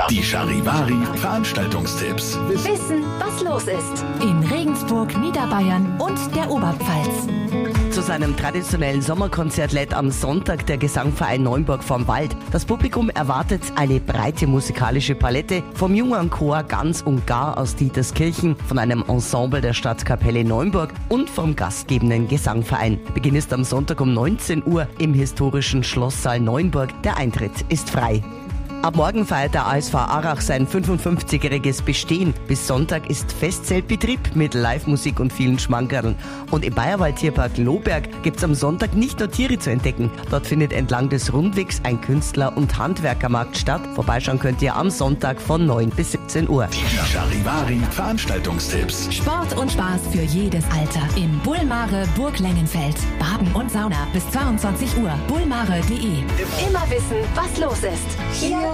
Die Charivari Veranstaltungstipps. Wissen, was los ist. In Regensburg, Niederbayern und der Oberpfalz. Zu seinem traditionellen Sommerkonzert lädt am Sonntag der Gesangverein Neunburg vom Wald. Das Publikum erwartet eine breite musikalische Palette, vom jungen Chor ganz und gar aus Dieterskirchen, von einem Ensemble der Stadtkapelle Neunburg und vom gastgebenden Gesangverein. Beginn ist am Sonntag um 19 Uhr im historischen Schlosssaal Neunburg. Der Eintritt ist frei. Ab morgen feiert der ASV Arach sein 55-jähriges Bestehen. Bis Sonntag ist Festzeltbetrieb mit Live-Musik und vielen Schmankerln. Und im Bayerwald-Tierpark Lohberg gibt's am Sonntag nicht nur Tiere zu entdecken. Dort findet entlang des Rundwegs ein Künstler- und Handwerkermarkt statt. Vorbeischauen könnt ihr am Sonntag von 9 bis 17 Uhr. Die Charivari Veranstaltungstipps. Sport und Spaß für jedes Alter. In Bullmare Burg Lengenfeld. Baden und Sauna bis 22 Uhr. bullmare.de. Immer wissen, was los ist. Hier